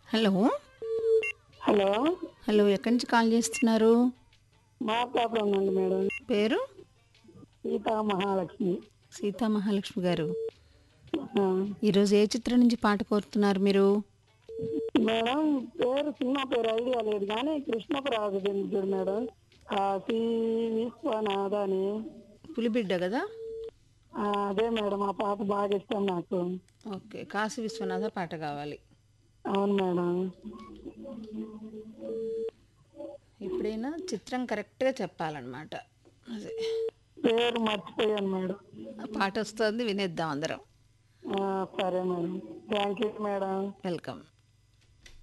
Hello. Hello. Hello, ఎక్కడి నుంచి call చేస్తున్నారు? మార్కాపురం నుండి మేడం. పేరు? సీతా మహాలక్ష్మి. సీతా మహాలక్ష్మి గారు, ఆ, ఈరోజు ఏ చిత్రం నుంచి పాట కోరుతున్నారు మీరు? మేడం సినిమా పేరు ఐడియా లేదు కానీ కృష్ణకు రాజు చూడు మేడం. కాశీ విశ్వనాథ అని. పులిబిడ్డ కదా? అదే మేడం, ఆ పాట బాగా ఇష్టం నాకు. ఓకే, కాశీ విశ్వనాథ పాట కావాలి. అవును మేడం. ఎప్పుడైనా చిత్రం కరెక్ట్గా చెప్పాలన్నమాట. అదే పేరు మర్చిపోయాను మేడం. ఆ పాట వస్తుంది, వినేద్దాం అందరం. సరే madam. Thank you madam. Welcome.